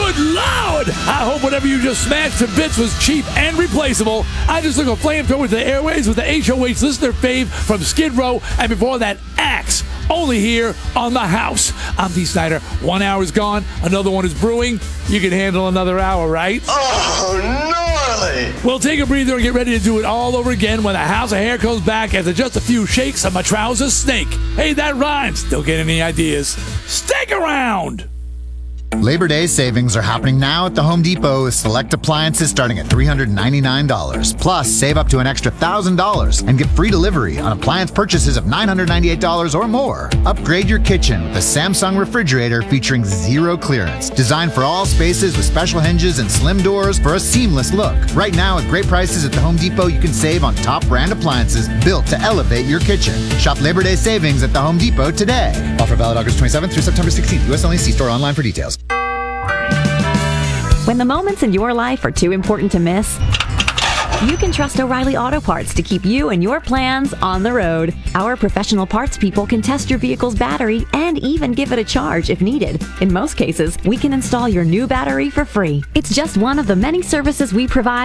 Good Lord! I hope whatever you just smashed to bits was cheap and replaceable. I just took a flamethrower to the airways with the HOH listener fave from Skid Row, and before that, Axe. Only here on The House. I'm Dee Snider. 1 hour is gone. Another one is brewing. You can handle another hour, right? Oh, gnarly! Well, take a breather and get ready to do it all over again when The House of Hair comes back after just a few shakes of my trousers snake. Hey, that rhymes. Don't get any ideas? Stick around! Labor Day savings are happening now at the Home Depot with select appliances starting at $399. Plus, save up to an extra $1,000 and get free delivery on appliance purchases of $998 or more. Upgrade your kitchen with a Samsung refrigerator featuring zero clearance. Designed for all spaces with special hinges and slim doors for a seamless look. Right now, at great prices at the Home Depot, you can save on top brand appliances built to elevate your kitchen. Shop Labor Day savings at the Home Depot today. Offer valid August 27th through September 16th. U.S. only. See store online for details. When the moments in your life are too important to miss, you can trust O'Reilly Auto Parts to keep you and your plans on the road. Our professional parts people can test your vehicle's battery and even give it a charge if needed. In most cases, we can install your new battery for free. It's just one of the many services we provide